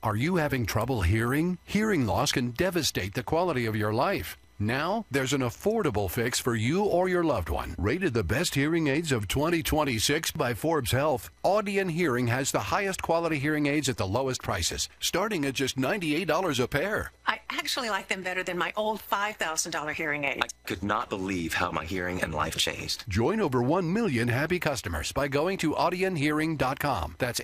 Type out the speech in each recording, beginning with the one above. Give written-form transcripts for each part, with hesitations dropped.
Are you having trouble hearing? Hearing loss can devastate the quality of your life. Now, there's an affordable fix for you or your loved one. Rated the best hearing aids of 2026 by Forbes Health, Audion Hearing has the highest quality hearing aids at the lowest prices, starting at just $98 a pair. I actually like them better than my old $5,000 hearing aids. I could not believe how my hearing and life changed. Join over 1 million happy customers by going to audionhearing.com. That's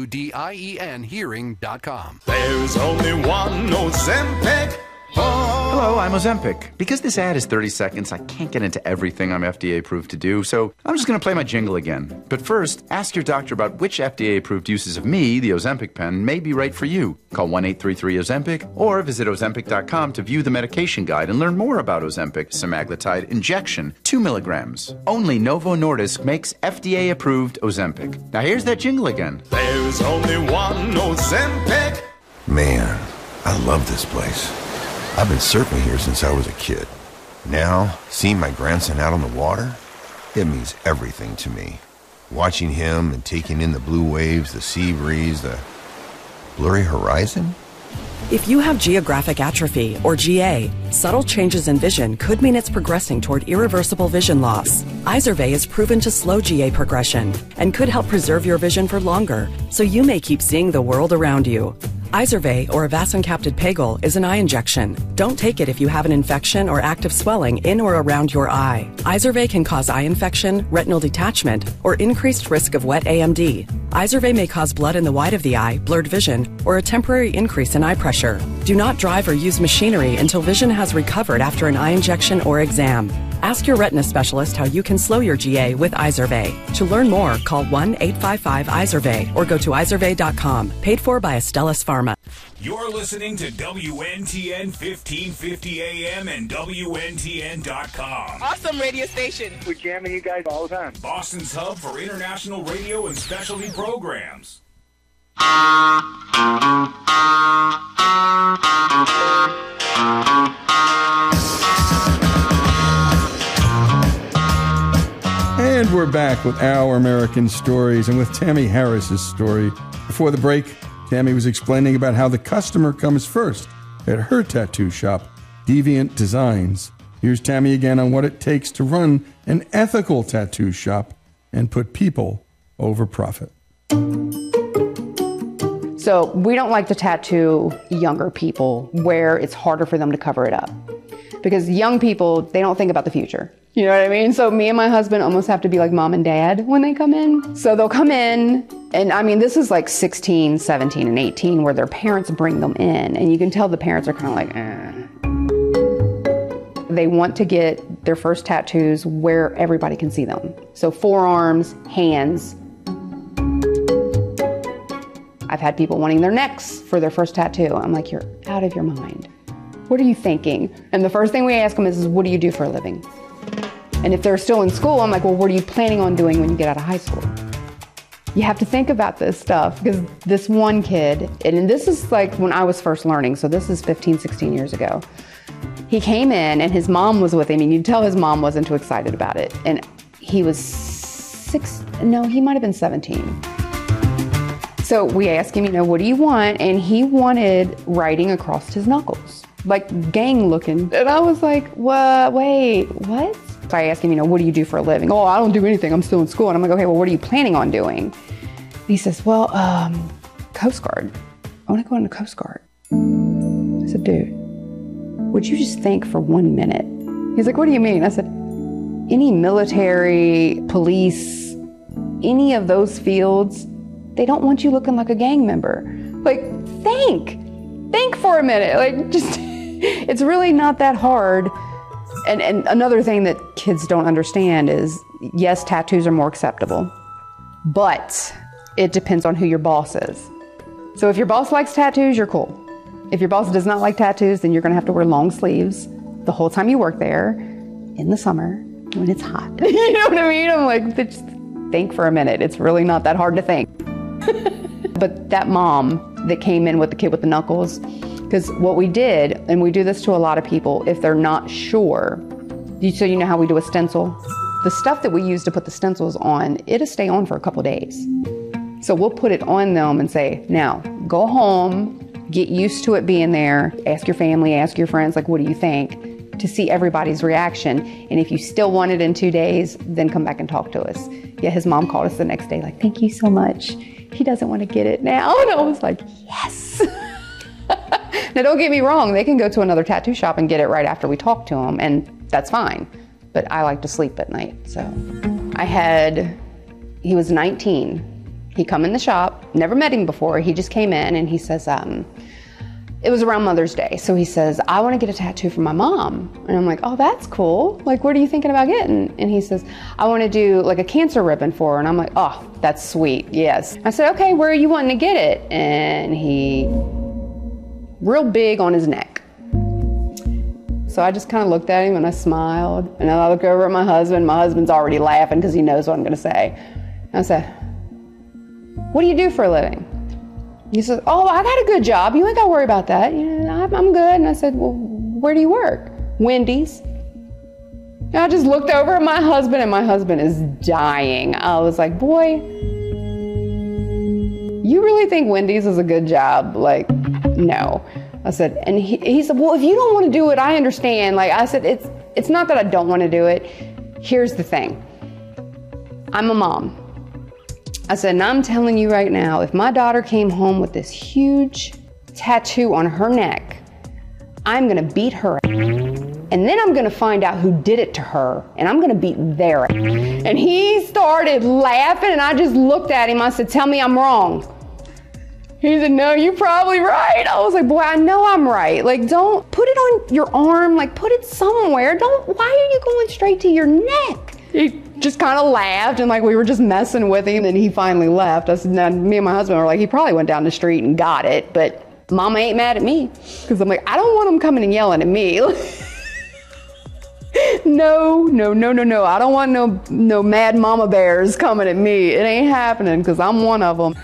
AUDIEN hearing.com. There's only one Ozempic. Hello, I'm Ozempic. Because this ad is 30 seconds, I can't get into everything I'm FDA approved to do, so I'm just going to play my jingle again. But first, ask your doctor about which FDA approved uses of me, the Ozempic pen, may be right for you. Call 1-833-OZEMPIC or visit Ozempic.com to view the medication guide and learn more about Ozempic semaglutide injection, 2 milligrams. Only Novo Nordisk makes FDA approved Ozempic. Now here's that jingle again. There's only one Ozempic. Man, I love this place. I've been surfing here since I was a kid. Now, seeing my grandson out on the water, it means everything to me. Watching him and taking in the blue waves, the sea breeze, the blurry horizon. If you have geographic atrophy, or GA, subtle changes in vision could mean it's progressing toward irreversible vision loss. Izervay is proven to slow GA progression and could help preserve your vision for longer, so you may keep seeing the world around you. Izervay, or avacincaptad pegol, is an eye injection. Don't take it if you have an infection or active swelling in or around your eye. Izervay can cause eye infection, retinal detachment, or increased risk of wet AMD. Izervay may cause blood in the white of the eye, blurred vision, or a temporary increase in eye pressure. Do not drive or use machinery until vision has recovered after an eye injection or exam. Ask your retina specialist how you can slow your GA with Izervay. To learn more, call 1-855-IZERVAY or go to izervay.com. Paid for by Astellas Pharma. You're listening to WNTN 1550 AM and WNTN.com. Awesome radio station. We're jamming you guys all the time. Boston's hub for international radio and specialty programs. And we're back with Our American Stories and with Tammy Harris's story. Before the break, Tammy was explaining about how the customer comes first at her tattoo shop, Deviant Designs. Here's Tammy again on what it takes to run an ethical tattoo shop and put people over profit. So we don't like to tattoo younger people where it's harder for them to cover it up. Because young people, they don't think about the future. You know what I mean? So me and my husband almost have to be like mom and dad when they come in. So they'll come in, and I mean, this is like 16, 17, and 18 where their parents bring them in. And you can tell the parents are kind of like, They want to get their first tattoos where everybody can see them. So forearms, hands. I've had people wanting their necks for their first tattoo. I'm like, you're out of your mind. What are you thinking? And the first thing we ask them is, what do you do for a living? And if they're still in school, I'm like, well, what are you planning on doing when you get out of high school? You have to think about this stuff, because this one kid, and this is like when I was first learning, so this is 15, 16 years ago. He came in and his mom was with him, and you'd tell his mom wasn't too excited about it. And he was he might have been 17. So we asked him, what do you want? And he wanted writing across his knuckles, like gang looking. And I was like, wait, what? So I asked him, what do you do for a living? Oh, I don't do anything. I'm still in school. And I'm like, okay, well, what are you planning on doing? And he says, well, Coast Guard. I want to go into Coast Guard. I said, dude, would you just think for 1 minute? He's like, what do you mean? I said, any military, police, any of those fields, they don't want you looking like a gang member. Like, think for a minute. Like, just, it's really not that hard. And another thing that kids don't understand is, yes, tattoos are more acceptable, but it depends on who your boss is. So if your boss likes tattoos, you're cool. If your boss does not like tattoos, then you're gonna have to wear long sleeves the whole time you work there in the summer when it's hot. You know what I mean? I'm like, just think for a minute. It's really not that hard to think. But that mom that came in with the kid with the knuckles, because what we did, and we do this to a lot of people, if they're not sure, so you know how we do a stencil? The stuff that we use to put the stencils on, it'll stay on for a couple days. So we'll put it on them and say, now, go home, get used to it being there. Ask your family, ask your friends, like, what do you think? To see everybody's reaction. And if you still want it in 2 days, then come back and talk to us. Yeah, his mom called us the next day, like, thank you so much. He doesn't want to get it now. And I was like, yes. Now, don't get me wrong. They can go to another tattoo shop and get it right after we talk to them, and that's fine. But I like to sleep at night, so. He was 19. He come in the shop, never met him before. He just came in and he says, it was around Mother's Day. So he says, I want to get a tattoo for my mom. And I'm like, oh, that's cool. Like, what are you thinking about getting? And he says, I want to do like a cancer ribbon for her. And I'm like, oh, that's sweet. Yes. I said, okay, where are you wanting to get it? And he, real big on his neck. So I just kind of looked at him and I smiled. And then I look over at my husband. My husband's already laughing because he knows what I'm going to say. And I said, what do you do for a living? He says, oh, I got a good job. You ain't got to worry about that. I'm good. And I said, well, where do you work? Wendy's. And I just looked over at my husband, and my husband is dying. I was like, boy, you really think Wendy's is a good job? Like, no. I said, and he said, well, if you don't want to do it, I understand. Like, I said, it's not that I don't want to do it. Here's the thing. I'm a mom. I said, and I'm telling you right now, if my daughter came home with this huge tattoo on her neck, I'm going to beat her. And then I'm going to find out who did it to her, and I'm going to beat their. And he started laughing, and I just looked at him. I said, tell me I'm wrong. He said, no, you're probably right. I was like, boy, I know I'm right. Like, don't put it on your arm. Like, put it somewhere. Why are you going straight to your neck? He just kind of laughed, and like we were just messing with him, and he finally left. I said, now, me and my husband were like, he probably went down the street and got it, but Mama ain't mad at me. Because I'm like, I don't want him coming and yelling at me. No. I don't want no mad mama bears coming at me. It ain't happening, because I'm one of them.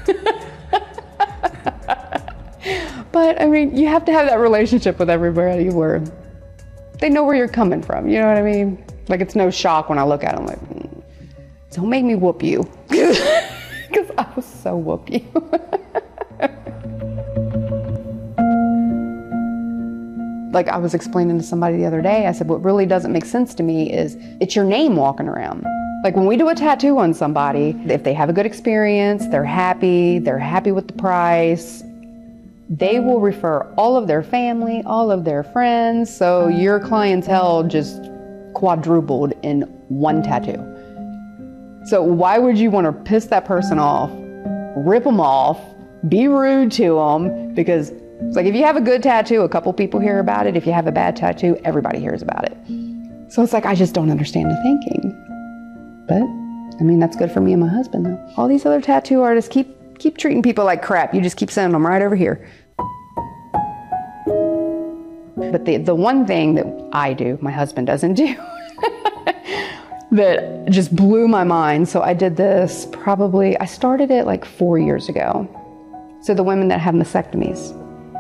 But I mean, you have to have that relationship with everybody where they know where you're coming from. You know what I mean? Like, it's no shock when I look at them like, don't make me whoop you. Because I will so whoop you. Like I was explaining to somebody the other day, I said, what really doesn't make sense to me is it's your name walking around. Like when we do a tattoo on somebody, if they have a good experience, they're happy with the price, they will refer all of their family, all of their friends. So your clientele just quadrupled in one tattoo. So why would you want to piss that person off, rip them off, be rude to them? Because it's like if you have a good tattoo, a couple people hear about it. If you have a bad tattoo, everybody hears about it. So it's like, I just don't understand the thinking. But I mean, that's good for me and my husband though. All these other tattoo artists keep treating people like crap. You just keep sending them right over here. But the one thing that I do, my husband doesn't do, that just blew my mind. So I did this I started it like 4 years ago. So the women that have mastectomies.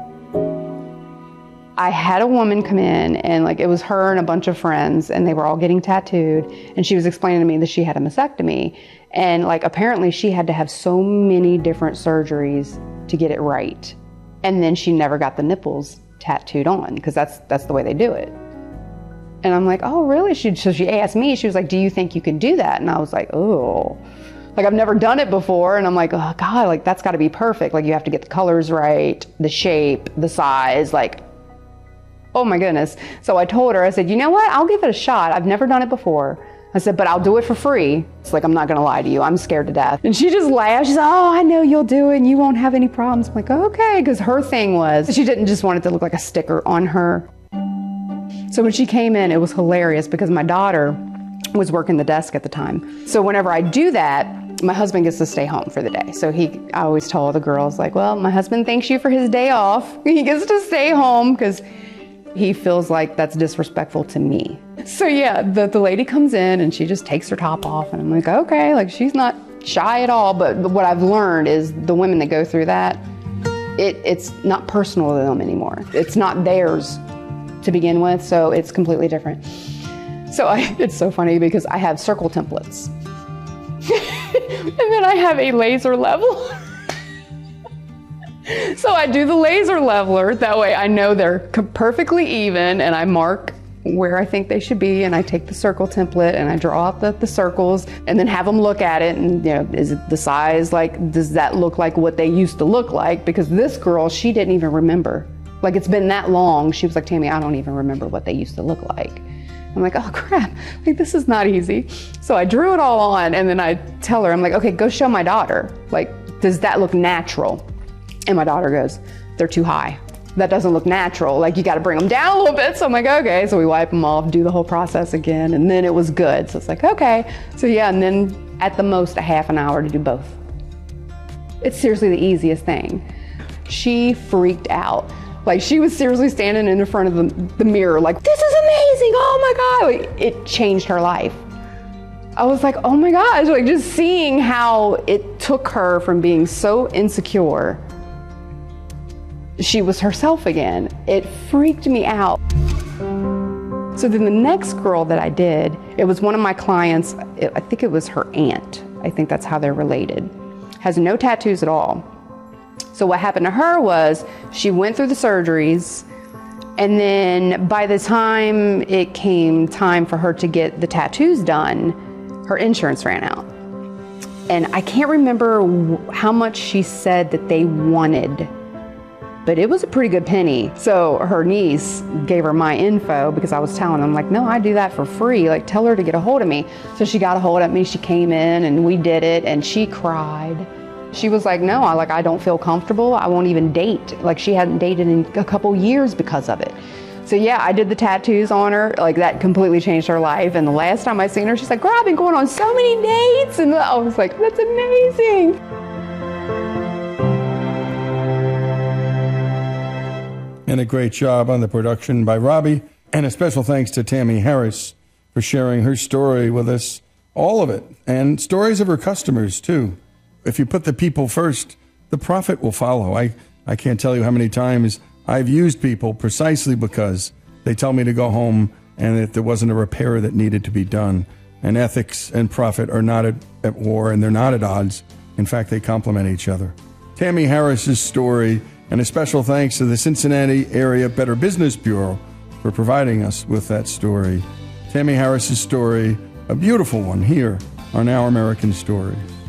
I had a woman come in, and like it was her and a bunch of friends, and they were all getting tattooed, and she was explaining to me that she had a mastectomy, and like apparently she had to have so many different surgeries to get it right. And then she never got the nipples tattooed on, because that's the way they do it. And I'm like, oh really? So she asked me, she was like, do you think you can do that? And I was like, oh, like I've never done it before. And I'm like, oh God, like that's gotta be perfect. Like you have to get the colors right, the shape, the size, like, oh my goodness. So I told her, I said, you know what? I'll give it a shot. I've never done it before. I said, but I'll do it for free. It's like, I'm not gonna lie to you. I'm scared to death. And she just laughed. She said, oh, I know you'll do it and you won't have any problems. I'm like, okay, because her thing was, she didn't just want it to look like a sticker on her. So when she came in, it was hilarious because my daughter was working the desk at the time. So whenever I do that, my husband gets to stay home for the day. So I always told the girls like, well, my husband thanks you for his day off. He gets to stay home because he feels like that's disrespectful to me. So yeah, the lady comes in and she just takes her top off and I'm like, okay, like she's not shy at all. But what I've learned is the women that go through that, it's not personal to them anymore. It's not theirs to begin with, so it's completely different. So it's so funny because I have circle templates. And then I have a laser level. So I do the laser leveler. That way I know they're perfectly even, and I mark where I think they should be, and I take the circle template and I draw out the circles and then have them look at it and, is it the size? Like, does that look like what they used to look like? Because this girl, she didn't even remember. Like, it's been that long. She was like, Tammy, I don't even remember what they used to look like. I'm like, oh crap, like this is not easy. So I drew it all on, and then I tell her, I'm like, okay, go show my daughter. Like, does that look natural? And my daughter goes, they're too high. That doesn't look natural. Like, you got to bring them down a little bit. So I'm like, okay. So we wipe them off, do the whole process again, and then it was good. So it's like, okay. So yeah, and then at the most a half an hour to do both. It's seriously the easiest thing. She freaked out. Like, she was seriously standing in front of the mirror like, this is amazing, oh my God. Like, it changed her life. I was like, oh my gosh, like just seeing how it took her from being so insecure, she was herself again. It freaked me out. So then the next girl that I did, it was one of my clients, I think it was her aunt. I think that's how they're related. Has no tattoos at all. So what happened to her was she went through the surgeries, and then by the time it came time for her to get the tattoos done, her insurance ran out. And I can't remember how much she said that they wanted, but it was a pretty good penny. So her niece gave her my info because I was telling them, like, no, I do that for free. Like, tell her to get a hold of me. So she got a hold of me. She came in and we did it, and she cried. She was like, no, I don't feel comfortable. I won't even date. Like, she hadn't dated in a couple years because of it. So yeah, I did the tattoos on her. Like, that completely changed her life. And the last time I seen her, she's like, girl, I've been going on so many dates. And I was like, that's amazing. And a great job on the production by Robbie. And a special thanks to Tammy Harris for sharing her story with us, all of it, and stories of her customers too. If you put the people first, the profit will follow. I can't tell you how many times I've used people precisely because they tell me to go home and that there wasn't a repair that needed to be done. And ethics and profit are not at war, and they're not at odds. In fact, they complement each other. Tammy Harris's story, and a special thanks to the Cincinnati Area Better Business Bureau for providing us with that story. Tammy Harris's story, a beautiful one here on Our American Stories.